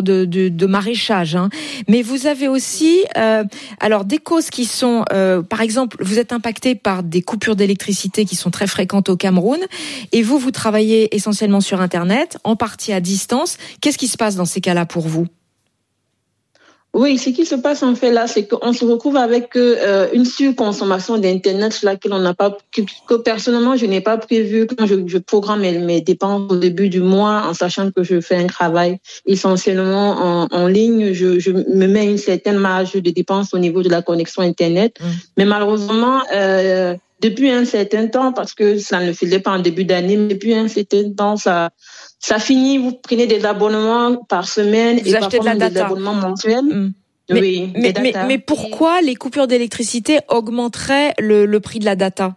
de maraîchage, hein. Mais vous avez aussi alors des causes qui sont, par exemple, vous êtes impacté par des coupures d'électricité qui sont très fréquentes au Cameroun, et vous travaillez essentiellement sur Internet, en partie à distance. Qu'est-ce qui se passe dans ces cas-là pour vous? Oui, ce qui se passe en fait là, c'est qu'on se retrouve avec une surconsommation d'Internet sur laquelle on n'a pas, que personnellement je n'ai pas prévu quand je programme mes dépenses au début du mois, en sachant que je fais un travail essentiellement en ligne. Je me mets une certaine marge de dépenses au niveau de la connexion Internet, mais malheureusement depuis un certain temps, parce que ça ne le faisait pas en début d'année, mais depuis un certain temps, ça finit, vous prenez des abonnements par semaine vous et achetez parfois de la même des data. abonnements mensuels. Oui, mais pourquoi les coupures d'électricité augmenteraient le prix de la data?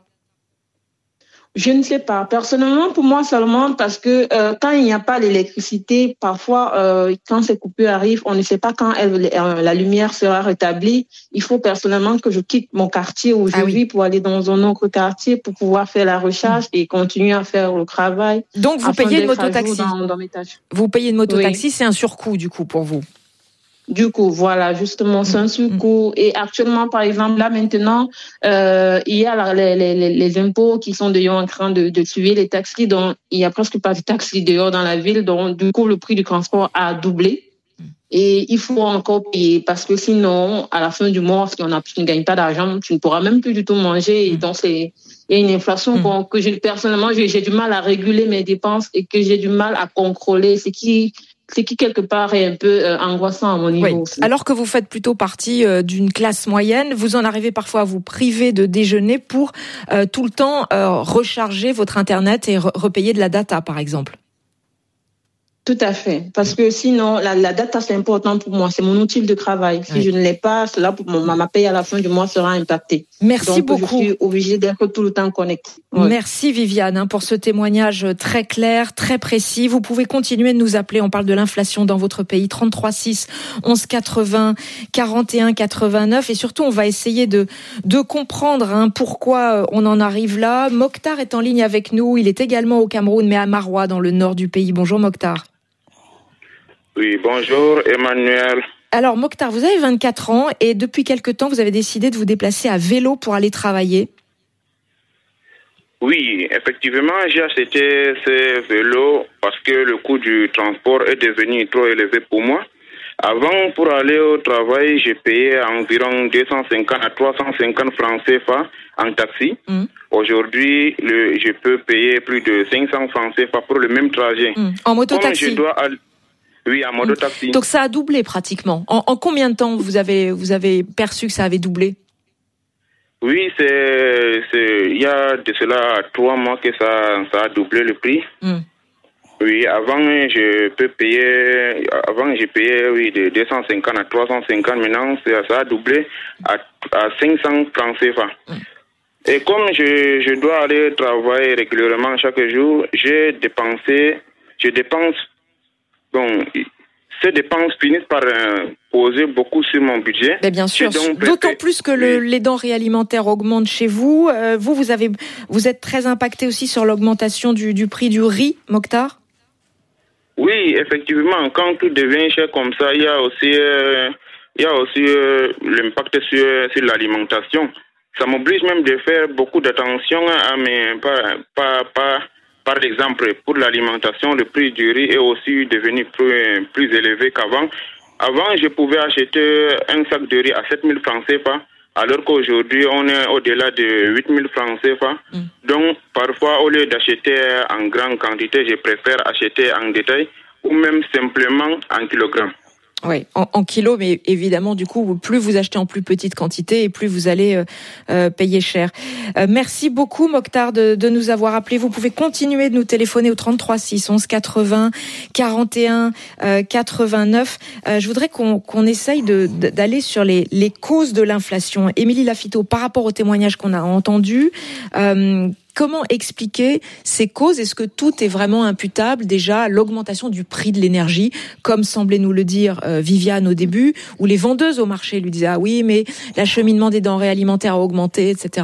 Je ne sais pas. Personnellement, pour moi seulement, parce que quand il n'y a pas d'électricité, parfois, quand ces coupures arrivent, on ne sait pas quand la lumière sera rétablie. Il faut personnellement que je quitte mon quartier où je vis pour aller dans un autre quartier pour pouvoir faire la recharge et continuer à faire le travail. Donc vous payez une mototaxi. Dans mes tâches. Vous payez une mototaxi, c'est un surcoût du coup pour vous. Du coup, voilà, justement, c'est un surcoût. Et actuellement, par exemple, là maintenant, il y a les impôts qui sont d'ailleurs en train de tuer les taxis. Donc, il y a presque pas de taxis dehors dans la ville. Donc, du coup, le prix du transport a doublé. Et il faut encore payer parce que sinon, à la fin du mois, si tu ne gagnes pas d'argent, tu ne pourras même plus du tout manger. Et donc, il y a une inflation personnellement, j'ai du mal à réguler mes dépenses et que j'ai du mal à contrôler, ce qui quelque part est un peu angoissant à mon niveau aussi. Alors que vous faites plutôt partie d'une classe moyenne, vous en arrivez parfois à vous priver de déjeuner pour tout le temps recharger votre Internet et repayer de la data, par exemple. Tout à fait. Parce que sinon, la data, c'est important pour moi. C'est mon outil de travail. Si je ne l'ai pas, cela pour ma paye à la fin du mois sera impactée. Merci beaucoup. Je suis obligée d'être tout le temps connectée. Merci Viviane pour ce témoignage très clair, très précis. Vous pouvez continuer de nous appeler. On parle de l'inflation dans votre pays. 33 6 11 80 41 89. Et surtout, on va essayer de comprendre pourquoi on en arrive là. Mokhtar est en ligne avec nous. Il est également au Cameroun, mais à Maroua, dans le nord du pays. Bonjour Mokhtar. Oui, bonjour Emmanuel. Alors Mokhtar, vous avez 24 ans et depuis quelque temps, vous avez décidé de vous déplacer à vélo pour aller travailler. Oui, effectivement, j'ai acheté ce vélo parce que le coût du transport est devenu trop élevé pour moi. Avant, pour aller au travail, j'ai payé environ 250 à 350 francs CFA en taxi. Aujourd'hui, je peux payer plus de 500 francs CFA pour le même trajet. En mototaxi. Oui, en mototaxi. Donc ça a doublé pratiquement. En combien de temps vous avez perçu que ça avait doublé? Oui, il y a de cela 3 mois que ça a doublé le prix. Oui, avant j'ai payé de 250 à 350, maintenant ça a doublé à 500 francs CFA. Et comme je dois aller travailler régulièrement chaque jour, je dépense. Bon, ces dépenses finissent par poser beaucoup sur mon budget. Mais bien sûr, d'autant plus que les denrées alimentaires augmentent chez vous. Vous êtes très impacté aussi sur l'augmentation du prix du riz, Mokhtar? Oui, effectivement, quand tout devient cher comme ça, il y a aussi l'impact sur l'alimentation. Ça m'oblige même de faire beaucoup d'attention à mes par exemple, pour l'alimentation, le prix du riz est aussi devenu plus élevé qu'avant. Avant, je pouvais acheter un sac de riz à 7 000 francs CFA, alors qu'aujourd'hui, on est au-delà de 8 000 francs CFA. Donc, parfois, au lieu d'acheter en grande quantité, je préfère acheter en détail ou même simplement en kilogrammes. Oui, en kilos, mais évidemment, du coup, plus vous achetez en plus petite quantité et plus vous allez payer cher. Merci beaucoup, Mokhtar, de nous avoir appelés. Vous pouvez continuer de nous téléphoner au 33 6 11 80 41 89. Je voudrais qu'on essaye d'aller sur les causes de l'inflation. Émilie Lafitau, par rapport au témoignage qu'on a entendu, comment expliquer ces causes? Est-ce que tout est vraiment imputable déjà à l'augmentation du prix de l'énergie, comme semblait nous le dire Viviane au début, où les vendeuses au marché lui disaient « Ah oui, mais l'acheminement des denrées alimentaires a augmenté, etc. »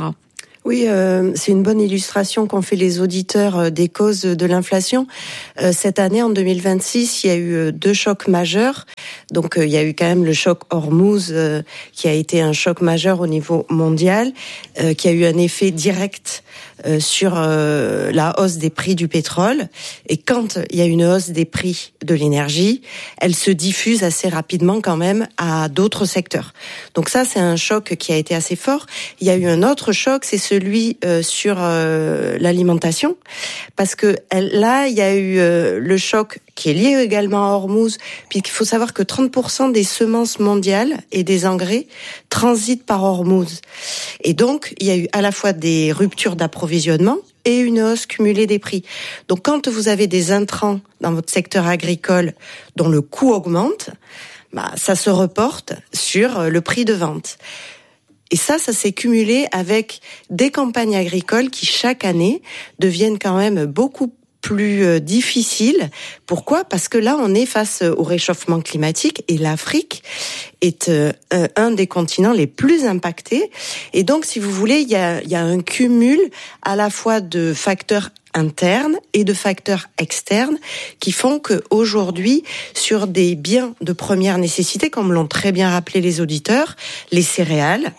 Oui, c'est une bonne illustration qu'ont fait les auditeurs des causes de l'inflation. Cette année, en 2026, il y a eu 2 chocs majeurs. Donc, il y a eu quand même le choc Hormuz, qui a été un choc majeur au niveau mondial, qui a eu un effet direct sur la hausse des prix du pétrole. Et quand il y a une hausse des prix de l'énergie, elle se diffuse assez rapidement quand même à d'autres secteurs. Donc ça, c'est un choc qui a été assez fort. Il y a eu un autre choc, c'est celui sur l'alimentation, parce que là, il y a eu le choc qui est lié également à Hormuz, puisqu'il faut savoir que 30% des semences mondiales et des engrais transitent par Hormuz. Et donc, il y a eu à la fois des ruptures d'approvisionnement et une hausse cumulée des prix. Donc, quand vous avez des intrants dans votre secteur agricole dont le coût augmente, ça se reporte sur le prix de vente. Et ça s'est cumulé avec des campagnes agricoles qui, chaque année, deviennent quand même beaucoup plus difficiles. Pourquoi ? Parce que là, on est face au réchauffement climatique et l'Afrique est un des continents les plus impactés. Et donc, si vous voulez, il y a un cumul à la fois de facteurs internes et de facteurs externes qui font qu'aujourd'hui, sur des biens de première nécessité, comme l'ont très bien rappelé les auditeurs, les céréales,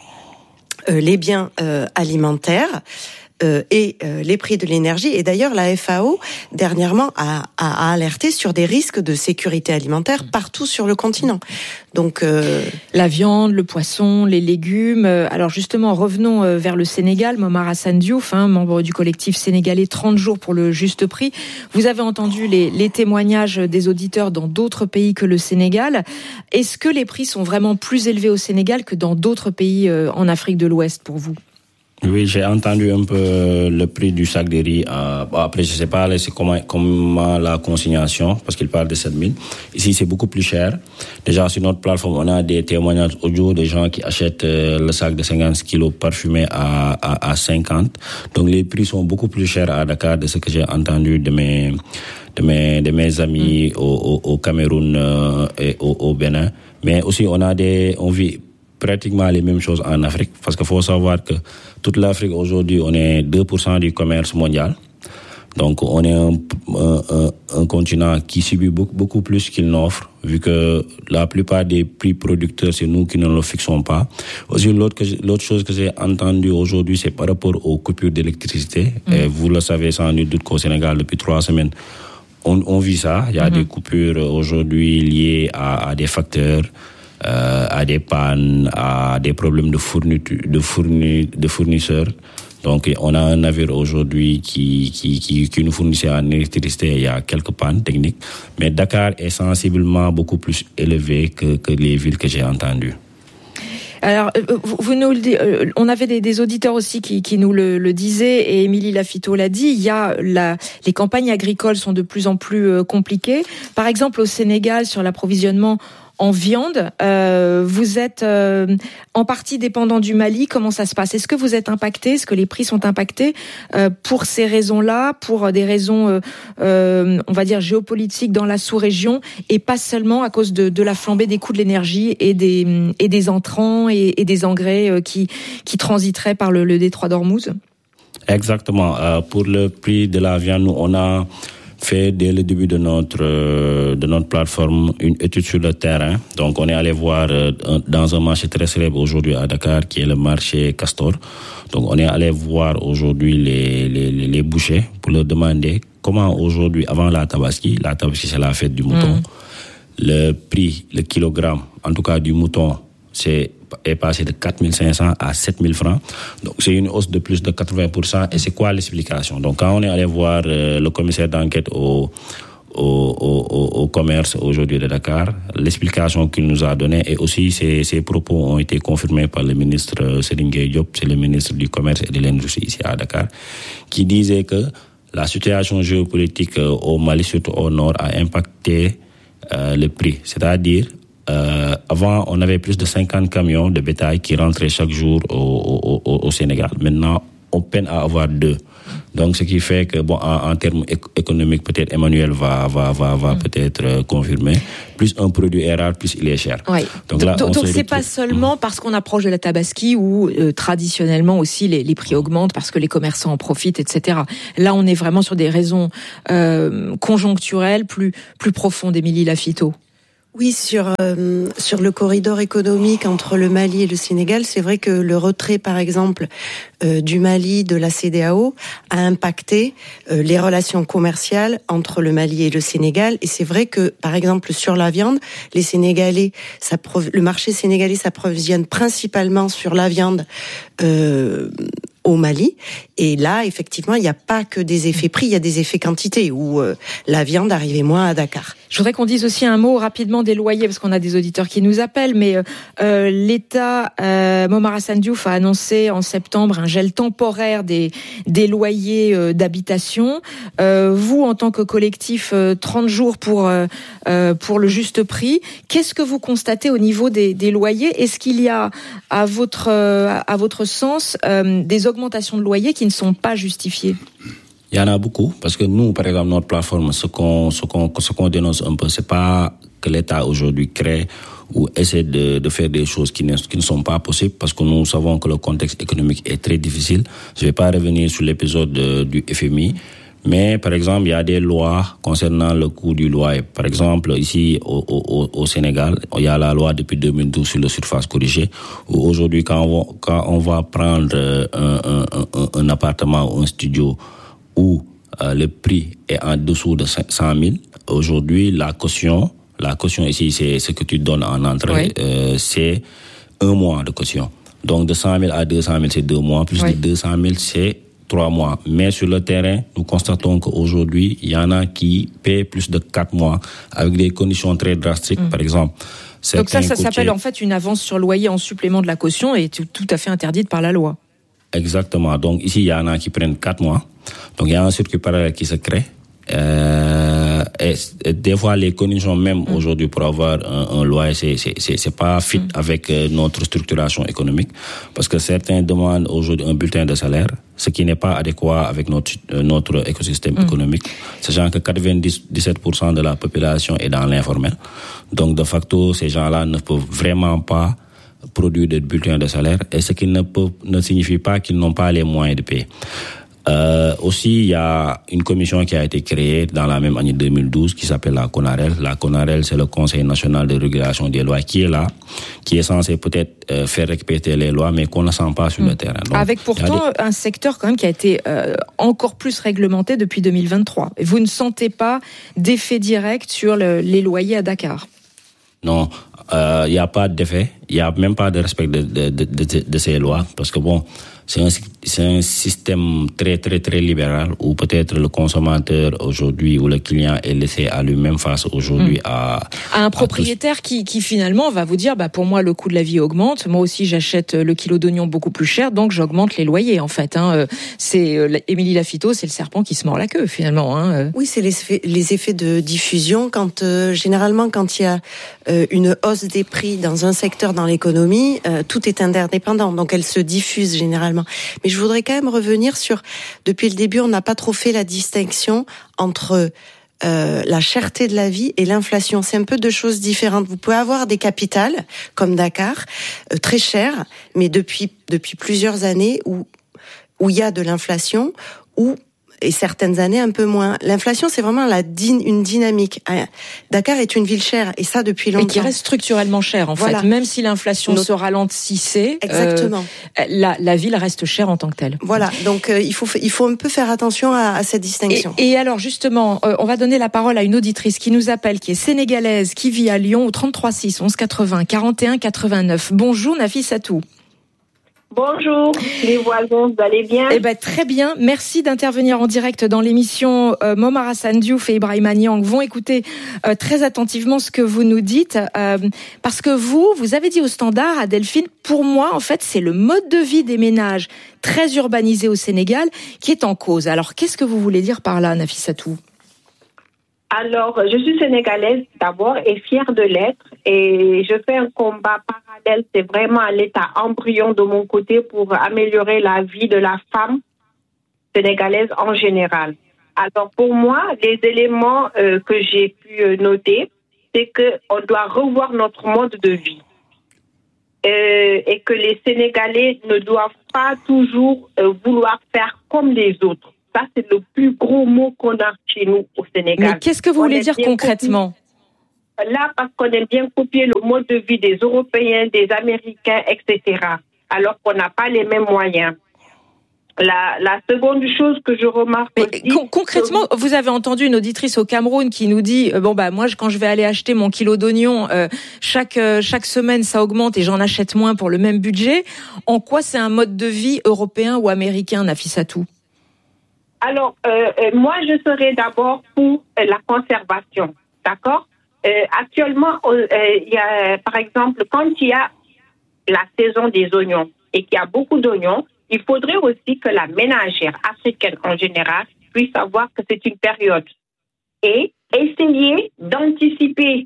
les biens alimentaires et les prix de l'énergie. Et d'ailleurs, la FAO, dernièrement, a alerté sur des risques de sécurité alimentaire partout sur le continent. Donc, la viande, le poisson, les légumes. Alors justement, revenons vers le Sénégal. Momar Hassan Diouf, membre du collectif sénégalais 30 jours pour le juste prix. Vous avez entendu les témoignages des auditeurs dans d'autres pays que le Sénégal. Est-ce que les prix sont vraiment plus élevés au Sénégal que dans d'autres pays en Afrique de l'Ouest pour vous ? Oui, j'ai entendu un peu le prix du sac de riz. Après, je sais pas c'est comment la consignation, parce qu'il parle de 7 000. Ici, c'est beaucoup plus cher. Déjà, sur notre plateforme, on a des témoignages audio de gens qui achètent le sac de 50 kilos parfumé à 50. Donc, les prix sont beaucoup plus chers à Dakar de ce que j'ai entendu de mes amis au Cameroun et au Bénin. Mais aussi, on vit pratiquement les mêmes choses en Afrique, parce qu'il faut savoir que toute l'Afrique aujourd'hui, on est 2% du commerce mondial. Donc on est un continent qui subit beaucoup plus qu'il n'offre, vu que la plupart des prix producteurs, c'est nous qui ne le fixons pas. Aussi, l'autre chose que j'ai entendue aujourd'hui, c'est par rapport aux coupures d'électricité. Et vous le savez sans nul doute qu'au Sénégal, depuis 3 semaines, on vit ça. Il y a des coupures aujourd'hui liées à des facteurs, à des pannes, à des problèmes de fournisseurs. Donc, on a un navire aujourd'hui qui nous fournissait en électricité. Il y a quelques pannes techniques. Mais Dakar est sensiblement beaucoup plus élevé que les villes que j'ai entendues. Alors, vous nous le dites, on avait des auditeurs aussi qui nous le disaient, et Émilie Lafitau l'a dit, les campagnes agricoles sont de plus en plus compliquées. Par exemple, au Sénégal, sur l'approvisionnement en viande, vous êtes en partie dépendant du Mali. Comment ça se passe ? Est-ce que vous êtes impacté ? Est-ce que les prix sont impactés pour ces raisons-là, pour des raisons, on va dire, géopolitiques dans la sous-région, et pas seulement à cause de la flambée des coûts de l'énergie et des entrants et des engrais qui transiteraient par le détroit d'Ormuz ? Exactement. Pour le prix de la viande, nous, on a fait dès le début de notre plateforme une étude sur le terrain. Donc on est allé voir dans un marché très célèbre aujourd'hui à Dakar, qui est le marché Castor. Donc on est allé voir aujourd'hui les bouchers pour leur demander comment aujourd'hui, avant la Tabaski c'est la fête du mouton, le prix, le kilogramme, en tout cas du mouton, est passé de 4 500 à 7 000 francs. Donc, c'est une hausse de plus de 80%. Et c'est quoi l'explication? Donc, quand on est allé voir le commissaire d'enquête au commerce aujourd'hui de Dakar, l'explication qu'il nous a donnée, et aussi ces propos ont été confirmés par le ministre Serigne Gueye Diop, c'est le ministre du commerce et de l'industrie ici à Dakar, qui disait que la situation géopolitique au Mali, surtout au nord, a impacté le prix. C'est-à-dire, avant, on avait plus de 50 camions de bétail qui rentraient chaque jour au Sénégal. Maintenant, on peine à avoir 2. Donc, ce qui fait que, bon, en termes économiques, peut-être Emmanuel va peut-être confirmer. Plus un produit est rare, plus il est cher. Oui. Donc c'est pas seulement parce qu'on approche de la Tabaski où traditionnellement aussi les prix augmentent parce que les commerçants en profitent, etc. Là, on est vraiment sur des raisons conjoncturelles plus profondes. Émilie Lafitau. Oui, sur le corridor économique entre le Mali et le Sénégal, c'est vrai que le retrait, par exemple, du Mali de la CEDEAO a impacté les relations commerciales entre le Mali et le Sénégal. Et c'est vrai que, par exemple, sur la viande, le marché sénégalais s'approvisionne principalement sur la viande au Mali. Et là, effectivement, il n'y a pas que des effets prix, il y a des effets quantité où la viande arrivait moins à Dakar. Je voudrais qu'on dise aussi un mot rapidement des loyers, parce qu'on a des auditeurs qui nous appellent, mais l'État, Momar Hassan Diouf a annoncé en septembre un gel temporaire des loyers d'habitation. Vous, en tant que collectif, 30 jours pour le juste prix. Qu'est-ce que vous constatez au niveau des loyers ? Est-ce qu'il y a, à votre sens, des augmentations de loyers qui ne sont pas justifiées ? Il y en a beaucoup, parce que nous, par exemple, notre plateforme, ce qu'on dénonce un peu, c'est pas que l'État aujourd'hui crée ou essaie de faire des choses qui ne sont pas possibles, parce que nous savons que le contexte économique est très difficile. Je vais pas revenir sur l'épisode du FMI, mais par exemple, il y a des lois concernant le coût du loyer. Par exemple, ici au Sénégal, il y a la loi depuis 2012 sur la surface corrigée, où aujourd'hui, quand on va prendre un appartement ou un studio où le prix est en dessous de 100 000, aujourd'hui, la caution ici, c'est ce que tu donnes en entrée, oui. C'est 1 mois de caution. Donc, de 100 000 à 200 000, c'est 2 mois, plus oui. De 200 000, c'est 3 mois. Mais sur le terrain, nous constatons qu'aujourd'hui, il y en a qui paient plus de 4 mois, avec des conditions très drastiques, par exemple. Donc ça s'appelle en fait une avance sur loyer en supplément de la caution et tout à fait interdite par la loi. Exactement. Donc ici, il y en a qui prennent 4 mois. Donc il y a un circuit parallèle qui se crée. Et des fois, les conditions même aujourd'hui pour avoir un loyer, c'est pas fit avec notre structuration économique, parce que certains demandent aujourd'hui un bulletin de salaire, ce qui n'est pas adéquat avec notre écosystème économique. Sachant que 97% de la population est dans l'informel. Donc de facto, ces gens-là ne peuvent vraiment pas produire des bulletins de salaire, et ce qui ne signifie pas qu'ils n'ont pas les moyens de payer. Aussi, il y a une commission qui a été créée dans la même année 2012 qui s'appelle la CONAREL. La CONAREL, c'est le Conseil national de régulation des lois qui est là, qui est censé peut-être faire respecter les lois, mais qu'on ne sent pas sur le terrain. Donc, avec pourtant un secteur quand même qui a été encore plus réglementé depuis 2023. Vous ne sentez pas d'effet direct sur les loyers à Dakar ? Non, il n'y a pas d'effet, il n'y a même pas de respect de ces lois, parce que bon, c'est un système très très très libéral où peut-être le consommateur aujourd'hui ou le client est laissé à lui-même face aujourd'hui à un propriétaire qui finalement va vous dire pour moi le coût de la vie augmente, moi aussi j'achète le kilo d'oignon beaucoup plus cher, donc j'augmente les loyers en fait. C'est Émilie Lafitau, c'est le serpent qui se mord la queue finalement. Oui, c'est les effets de diffusion généralement quand il y a une hausse des prix dans un secteur dans l'économie, tout est interdépendant, donc elle se diffuse généralement. Mais je voudrais quand même revenir sur, depuis le début, on n'a pas trop fait la distinction entre la cherté de la vie et l'inflation. C'est un peu deux choses différentes. Vous pouvez avoir des capitales, comme Dakar, très chères, mais depuis plusieurs années où il y a de l'inflation, et certaines années un peu moins. L'inflation, c'est vraiment une dynamique. Dakar est une ville chère, et ça depuis longtemps. Mais qui reste structurellement chère, en fait. Même si l'inflation se ralentissait, exactement. La ville reste chère en tant que telle. Voilà, donc il faut un peu faire attention à cette distinction. Et alors justement, on va donner la parole à une auditrice qui nous appelle, qui est sénégalaise, qui vit à Lyon, au 33 6 11 80 41 89. Bonjour Nafissatou. Bonjour, les voisins, vous allez bien ? Très bien. Merci d'intervenir en direct dans l'émission. Momar Hassan Diouf et Ibrahima Niang vont écouter très attentivement ce que vous nous dites, parce que vous avez dit au Standard, à Delphine, pour moi, en fait, c'est le mode de vie des ménages très urbanisés au Sénégal qui est en cause. Alors, qu'est-ce que vous voulez dire par là, Nafissatou ? Alors, je suis sénégalaise d'abord et fière de l'être, et je fais un combat parallèle, c'est vraiment à l'état embryon de mon côté pour améliorer la vie de la femme sénégalaises en général. Alors pour moi, les éléments que j'ai pu noter, c'est qu'on doit revoir notre mode de vie. Et que les Sénégalais ne doivent pas toujours vouloir faire comme les autres. Ça, c'est le plus gros mot qu'on a chez nous au Sénégal. Mais qu'est-ce que vous voulez dire concrètement ? Là, parce qu'on aime bien copier le mode de vie des Européens, des Américains, etc., alors qu'on n'a pas les mêmes moyens. La seconde chose que je remarque aussi... Concrètement, vous avez entendu une auditrice au Cameroun qui nous dit moi, quand je vais aller acheter mon kilo d'oignons, chaque semaine, ça augmente et j'en achète moins pour le même budget. En quoi c'est un mode de vie européen ou américain, Nafissatou ? Alors, moi, je serais d'abord pour la conservation, d'accord ? Actuellement, il y a, par exemple, quand il y a la saison des oignons et qu'il y a beaucoup d'oignons, il faudrait aussi que la ménagère africaine en général puisse savoir que c'est une période et essayer d'anticiper.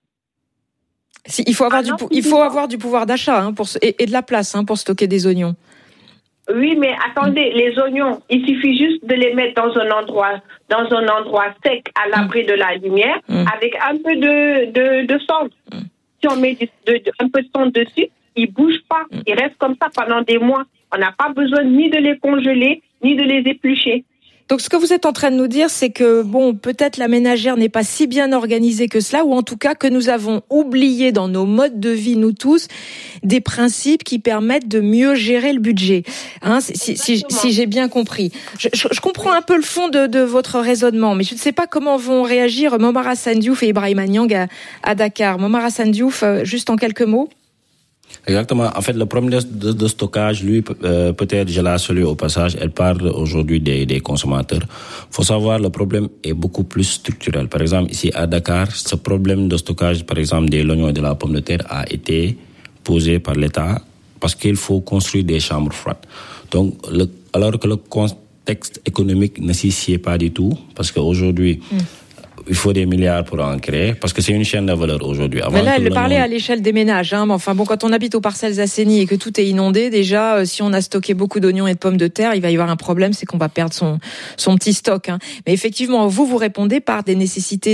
Il faut avoir du pouvoir d'achat et de la place pour stocker des oignons. Oui, mais attendez, les oignons, il suffit juste de les mettre dans un endroit sec, à l'abri de la lumière, avec un peu de cendre. Si on met un peu de cendre dessus, ils bougent pas. Ils restent comme ça pendant des mois. On n'a pas besoin ni de les congeler, ni de les éplucher. Donc, ce que vous êtes en train de nous dire, c'est que, peut-être la ménagère n'est pas si bien organisée que cela, ou en tout cas que nous avons oublié dans nos modes de vie, nous tous, des principes qui permettent de mieux gérer le budget. Si j'ai bien compris. Je comprends un peu le fond de votre raisonnement, mais je ne sais pas comment vont réagir Momar Hassan Diouf et Ibrahima Niang à Dakar. Momar Hassan Diouf, juste en quelques mots. Exactement. En fait, le problème de stockage, lui, peut-être, je la salue au passage, elle parle aujourd'hui des consommateurs. Faut savoir, le problème est beaucoup plus structurel. Par exemple, ici à Dakar, ce problème de stockage, par exemple, de l'oignon et de la pomme de terre a été posé par l'État parce qu'il faut construire des chambres froides. Donc, alors que le contexte économique ne s'y sied pas du tout, parce qu'aujourd'hui, il faut des milliards pour en créer, parce que c'est une chaîne de valeur aujourd'hui. Mais là, elle parlait à l'échelle des ménages. Mais enfin bon, quand on habite aux parcelles assainies et que tout est inondé, déjà, si on a stocké beaucoup d'oignons et de pommes de terre, il va y avoir un problème, c'est qu'on va perdre son petit stock. Mais effectivement, vous répondez par des nécessités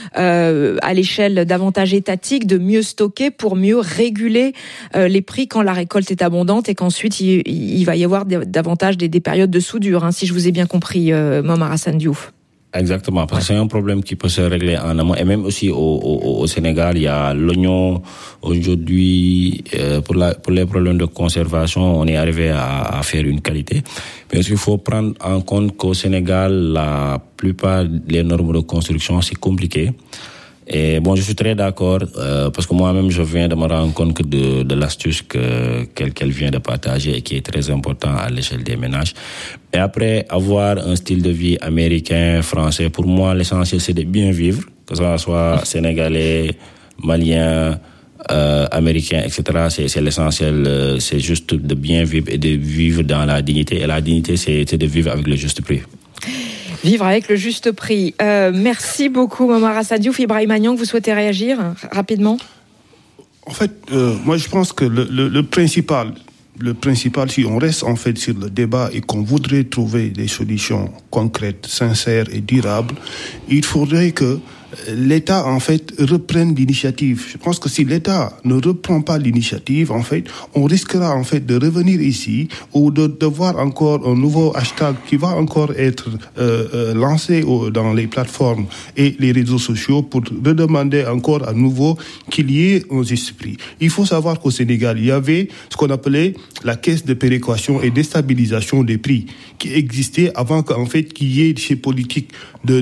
à l'échelle davantage étatique, de mieux stocker pour mieux réguler les prix quand la récolte est abondante et qu'ensuite il va y avoir davantage des périodes de soudure, si je vous ai bien compris, Momar Hassan Diouf. Exactement, parce que c'est un problème qui peut se régler en amont. Et même aussi au Sénégal, il y a l'oignon. Aujourd'hui, pour les problèmes de conservation, on est arrivé à faire une qualité. Mais il faut prendre en compte qu'au Sénégal, la plupart des normes de construction, c'est compliqué. Et je suis très d'accord, parce que moi-même, je viens de me rendre compte de l'astuce qu'elle vient de partager et qui est très important à l'échelle des ménages. Et après, avoir un style de vie américain, français, pour moi, l'essentiel, c'est de bien vivre, que ce soit sénégalais, malien, américain, etc. C'est l'essentiel, c'est juste de bien vivre et de vivre dans la dignité. Et la dignité, c'est de vivre avec le juste prix. Vivre avec le juste prix. Merci beaucoup, Momar Hassan Diouf. Ibrahima Niang, vous souhaitez réagir rapidement ? En fait, moi je pense que le principal, si on reste en fait sur le débat et qu'on voudrait trouver des solutions concrètes, sincères et durables, il faudrait que l'État, en fait, reprenne l'initiative. Je pense que si l'État ne reprend pas l'initiative, en fait, on risquera, en fait, de revenir ici ou de voir encore un nouveau hashtag qui va encore être lancé dans les plateformes et les réseaux sociaux pour redemander encore à nouveau qu'il y ait un juste prix. Il faut savoir qu'au Sénégal, il y avait ce qu'on appelait la caisse de péréquation et de stabilisation des prix qui existait avant qu'en fait, qu'il y ait ces politiques de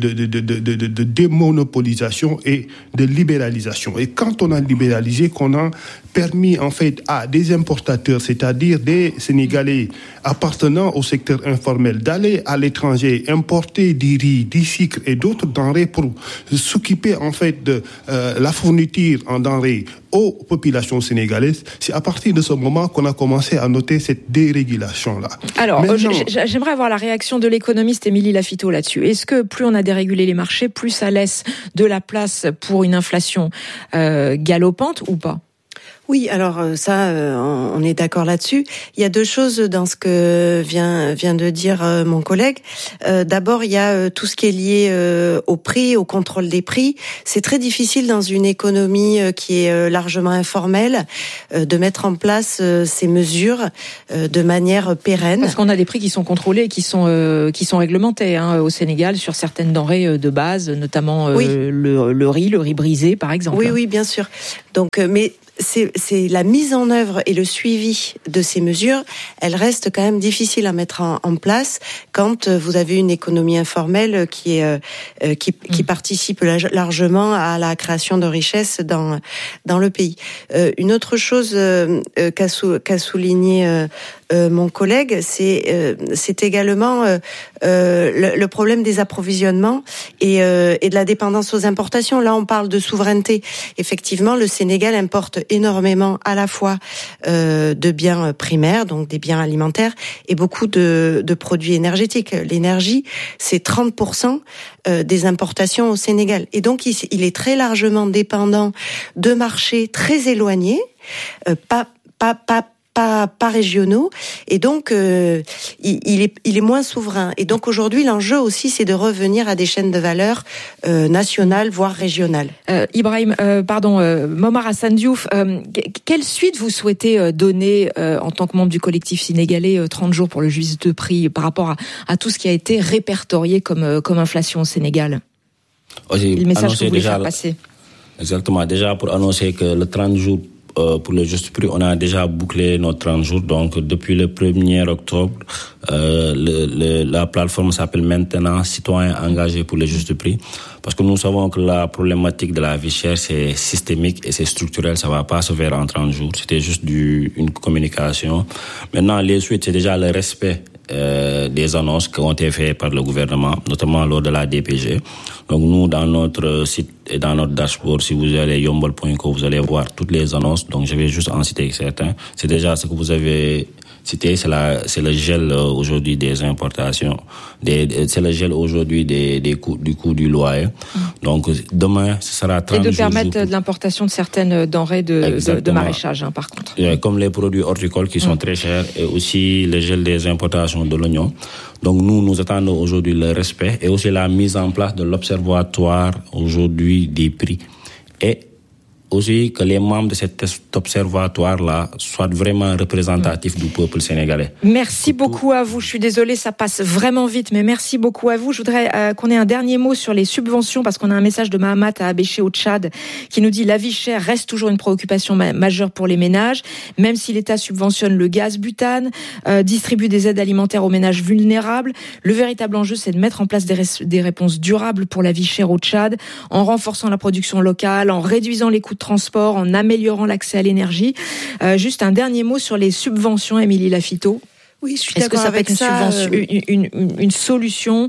démonopolisation et de libéralisation. Et quand on a libéralisé, qu'on a permis en fait à des importateurs, c'est-à-dire des Sénégalais appartenant au secteur informel, d'aller à l'étranger, importer du riz, du sucre et d'autres denrées pour s'occuper en fait de la fourniture en denrées aux populations sénégalaises, c'est à partir de ce moment qu'on a commencé à noter cette dérégulation-là. Alors, j'aimerais avoir la réaction de l'économiste Émilie Lafitau là-dessus. Est-ce que plus on a dérégulé les marchés, plus ça laisse de la place pour une inflation galopante ou pas ? Oui, alors ça, on est d'accord là-dessus. Il y a deux choses dans ce que vient de dire mon collègue. D'abord, il y a tout ce qui est lié au prix, au contrôle des prix. C'est très difficile dans une économie qui est largement informelle de mettre en place ces mesures de manière pérenne. Parce qu'on a des prix qui sont contrôlés et qui sont réglementés au Sénégal sur certaines denrées de base, notamment le riz brisé, par exemple. Oui, bien sûr. Donc, mais c'est la mise en œuvre et le suivi de ces mesures, elles restent quand même difficiles à mettre en place quand vous avez une économie informelle qui participe largement à la création de richesses dans le pays. Une autre chose qu'a souligné mon collègue, c'est également le problème des approvisionnements et de la dépendance aux importations. Là, on parle de souveraineté. Effectivement, le Sénégal importe énormément à la fois de biens primaires, donc des biens alimentaires, et beaucoup de produits énergétiques. L'énergie, c'est 30% des importations au Sénégal. Et donc, il est très largement dépendant de marchés très éloignés, pas régionaux, et donc il est moins souverain. Et donc aujourd'hui, l'enjeu aussi, c'est de revenir à des chaînes de valeur nationales, voire régionales. Momar Hassan Diouf, quelle suite vous souhaitez donner en tant que membre du collectif sénégalais 30 jours pour le juste prix par rapport à tout ce qui a été répertorié comme inflation au Sénégal? Le message que vous voulez faire passer. Exactement. Déjà, pour annoncer que le 30 jours pour le juste prix, on a déjà bouclé nos 30 jours. Donc, depuis le 1er octobre, la plateforme s'appelle maintenant Citoyens engagés pour le juste prix. Parce que nous savons que la problématique de la vie chère, c'est systémique et c'est structurel. Ça va pas se faire en 30 jours. C'était juste une communication. Maintenant, les suites, c'est déjà le respect des annonces qui ont été faites par le gouvernement, notamment lors de la DPG. Donc nous, dans notre site et dans notre dashboard, si vous allez yombol.co, vous allez voir toutes les annonces. Donc je vais juste en citer certains. C'est déjà ce que vous avez cité, c'est le gel aujourd'hui des importations, c'est le gel aujourd'hui du coût du loyer. Donc demain, ce sera 30 jours. Et de permettre de l'importation de certaines denrées de maraîchage, par contre. Comme les produits horticoles qui sont très chers, et aussi le gel des importations de l'oignon. Donc nous attendons aujourd'hui le respect et aussi la mise en place de l'observatoire aujourd'hui des prix. Et aussi que les membres de cet observatoire-là soient vraiment représentatifs du peuple sénégalais. Merci beaucoup à vous. Je suis désolée, ça passe vraiment vite, mais merci beaucoup à vous. Je voudrais qu'on ait un dernier mot sur les subventions, parce qu'on a un message de Mahamat à Abéché au Tchad qui nous dit la vie chère reste toujours une préoccupation majeure pour les ménages, même si l'État subventionne le gaz butane, distribue des aides alimentaires aux ménages vulnérables. Le véritable enjeu, c'est de mettre en place des réponses durables pour la vie chère au Tchad, en renforçant la production locale, en réduisant les coûts de transport, en améliorant l'accès à l'énergie. Juste un dernier mot sur les subventions, Émilie Lafitau. Oui, je suis d'accord avec ça. Est-ce que ça peut être une solution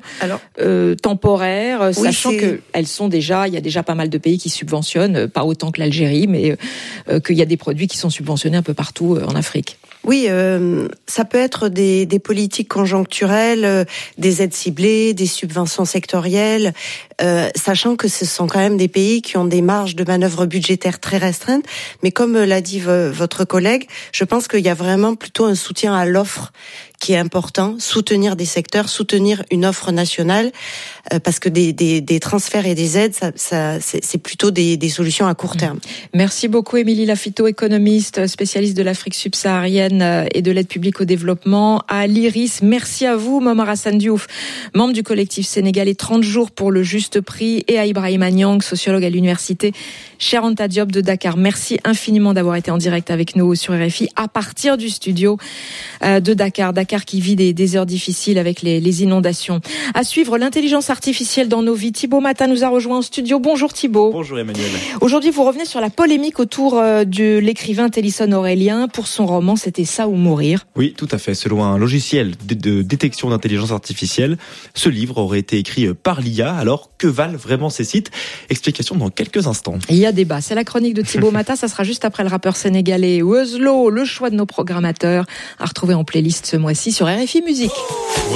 temporaire, sachant qu'elles sont déjà, il y a déjà pas mal de pays qui subventionnent, pas autant que l'Algérie, mais qu'il y a des produits qui sont subventionnés un peu partout en Afrique. Oui, ça peut être des politiques conjoncturelles, des aides ciblées, des subventions sectorielles, sachant que ce sont quand même des pays qui ont des marges de manœuvre budgétaires très restreintes. Mais comme l'a dit votre collègue, je pense qu'il y a vraiment plutôt un soutien à l'offre qui est important, soutenir des secteurs, soutenir une offre nationale, parce que des transferts et des aides, c'est plutôt des solutions à court terme. Merci beaucoup Émilie Lafitau, économiste, spécialiste de l'Afrique subsaharienne et de l'aide publique au développement à l'IRIS. Merci à vous Momar Hassan Diouf, membre du collectif sénégalais 30 jours pour le juste prix, et à Ibrahima Niang, sociologue à l'université Cheikh Anta Diop de Dakar. Merci infiniment d'avoir été en direct avec nous sur RFI à partir du studio de Dakar. Dakar qui vit des heures difficiles avec les inondations. À suivre, l'intelligence artificielle dans nos vies. Thibaut Mata nous a rejoint en studio. Bonjour Thibaut. Bonjour Emmanuel. Aujourd'hui, vous revenez sur la polémique autour de l'écrivain Télisson Aurélien pour son roman C'était ça ou mourir. Oui, tout à fait. Selon un logiciel de détection d'intelligence artificielle, ce livre aurait été écrit par l'IA. Alors, que valent vraiment ces sites? Explication dans quelques instants. Il y a débat. C'est la chronique de Thibaut Mata. Ça sera juste après le rappeur sénégalais Weuzlo, le choix de nos programmateurs, à retrouver en playlist ce mois-ci sur RFI Musique.